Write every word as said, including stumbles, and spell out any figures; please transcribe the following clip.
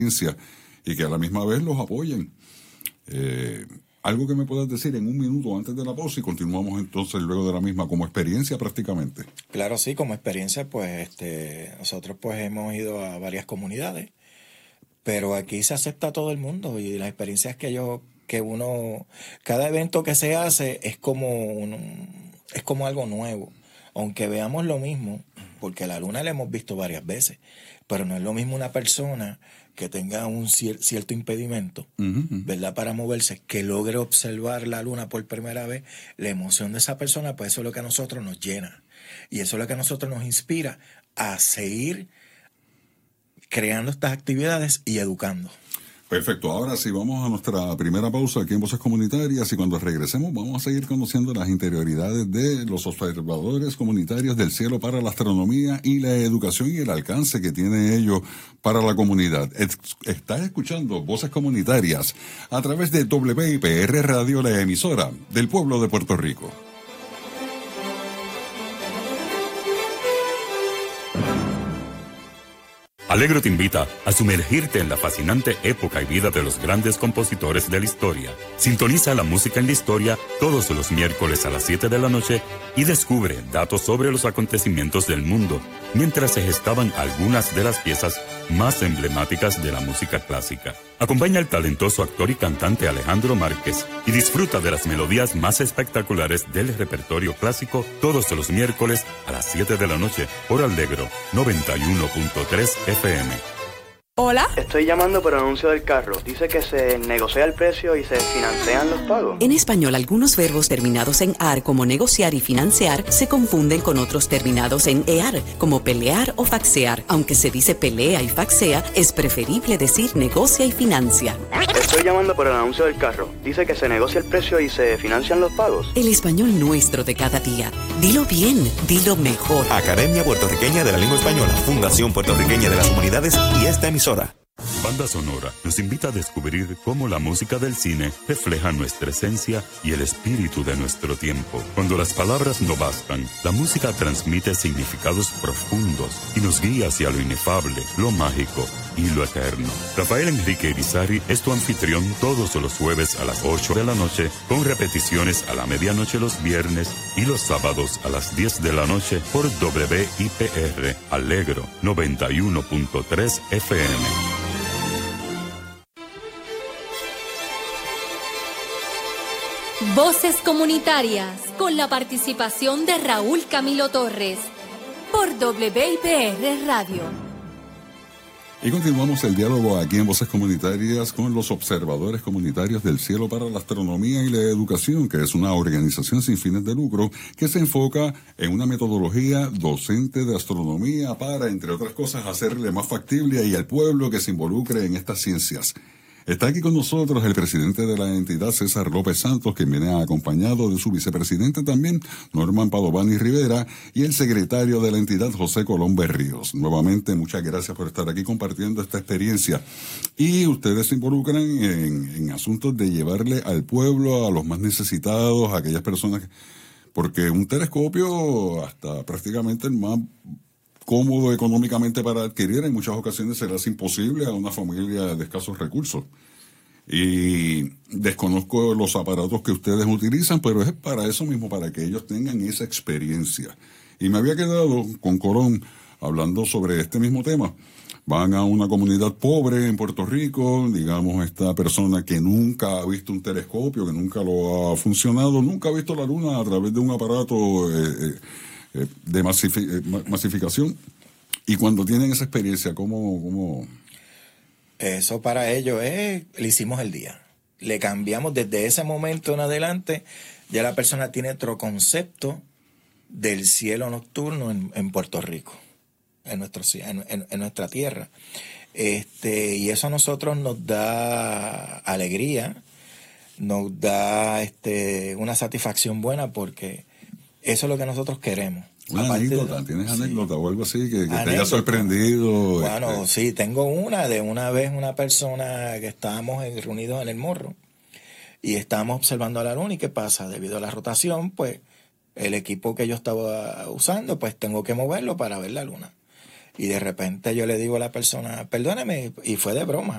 y que a la misma vez los apoyen. Eh, algo que me puedas decir en un minuto antes de la pausa y continuamos entonces luego de la misma como experiencia prácticamente. Claro, sí, como experiencia, pues este, nosotros pues hemos ido a varias comunidades, pero aquí se acepta a todo el mundo y las experiencias que yo, que uno, cada evento que se hace es como un, es como algo nuevo, aunque veamos lo mismo, porque la luna la hemos visto varias veces, pero no es lo mismo una persona que tenga un cier- cierto impedimento, uh-huh. ¿verdad? Para moverse, que logre observar la luna por primera vez, la emoción de esa persona, pues eso es lo que a nosotros nos llena. Y eso es lo que a nosotros nos inspira a seguir creando estas actividades y educando. Perfecto, ahora sí, vamos a nuestra primera pausa aquí en Voces Comunitarias y cuando regresemos vamos a seguir conociendo las interioridades de los observadores comunitarios del cielo para la astronomía y la educación y el alcance que tiene ello para la comunidad. Estás escuchando Voces Comunitarias a través de W I P R Radio, la emisora del pueblo de Puerto Rico. Alegro te invita a sumergirte en la fascinante época y vida de los grandes compositores de la historia. Sintoniza la música en la historia todos los miércoles a las siete de la noche y descubre datos sobre los acontecimientos del mundo, mientras se gestaban algunas de las piezas más emblemáticas de la música clásica. Acompaña al talentoso actor y cantante Alejandro Márquez y disfruta de las melodías más espectaculares del repertorio clásico todos los miércoles a las siete de la noche por Alegro noventa y uno punto tres F M. ¿Hola? Estoy llamando por el anuncio del carro. Dice que se negocia el precio y se financian los pagos. En español, algunos verbos terminados en ar, como negociar y financiar, se confunden con otros terminados en ear, como pelear o faxear. Aunque se dice pelea y faxea, es preferible decir negocia y financia. Estoy llamando por el anuncio del carro. Dice que se negocia el precio y se financian los pagos. El español nuestro de cada día. Dilo bien, dilo mejor. Academia Puertorriqueña de la Lengua Española, Fundación Puertorriqueña de las Comunidades y esta emisora. Banda Sonora nos invita a descubrir cómo la música del cine refleja nuestra esencia y el espíritu de nuestro tiempo. Cuando las palabras no bastan, la música transmite significados profundos y nos guía hacia lo inefable, lo mágico y lo eterno. Rafael Enrique Irizarry es tu anfitrión todos los jueves a las ocho de la noche, con repeticiones a la medianoche los viernes y los sábados a las diez de la noche por W I P R Alegro noventa y uno punto tres F M. Voces Comunitarias, con la participación de Raúl Camilo Torres, por W I P R Radio. Y continuamos el diálogo aquí en Voces Comunitarias con los observadores comunitarios del cielo para la astronomía y la educación, que es una organización sin fines de lucro que se enfoca en una metodología docente de astronomía para, entre otras cosas, hacerle más factible y al pueblo que se involucre en estas ciencias. Está aquí con nosotros el presidente de la entidad, César López Santos, que viene acompañado de su vicepresidente también, Norman Padovani Rivera, y el secretario de la entidad, José Colón Berríos. Nuevamente, muchas gracias por estar aquí compartiendo esta experiencia. Y ustedes se involucran en, en asuntos de llevarle al pueblo, a los más necesitados, a aquellas personas, porque un telescopio, hasta prácticamente el más cómodo económicamente para adquirir, en muchas ocasiones será imposible a una familia de escasos recursos. Y desconozco los aparatos que ustedes utilizan, pero es para eso mismo, para que ellos tengan esa experiencia. Y me había quedado con Colón hablando sobre este mismo tema. Van a una comunidad pobre en Puerto Rico, digamos, esta persona que nunca ha visto un telescopio, que nunca lo ha funcionado, nunca ha visto la luna a través de un aparato eh, eh, de masifi- masificación. Y cuando tienen esa experiencia, ¿cómo, cómo? Eso para ellos es, le hicimos el día. Le cambiamos desde ese momento en adelante, ya la persona tiene otro concepto del cielo nocturno en, en Puerto Rico, en, nuestro, en, en, en nuestra tierra. Este, y eso a nosotros nos da alegría, nos da este, una satisfacción buena, porque eso es lo que nosotros queremos. Una Aparte anécdota, de, ¿tienes sí. anécdota o algo así que, que te haya Anécdota. sorprendido? Bueno, este... sí, tengo una de una vez una persona que estábamos en, reunidos en el morro y estábamos observando a la luna. ¿Y qué pasa? Debido a la rotación, pues el equipo que yo estaba usando, pues tengo que moverlo para ver la luna. y de repente yo le digo a la persona, perdóneme, y fue de broma.